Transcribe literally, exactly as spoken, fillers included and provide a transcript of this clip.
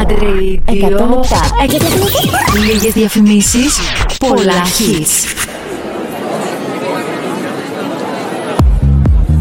Mad Radio εκατό επτά. Λίγες διαφημίσεις, πολλά hits.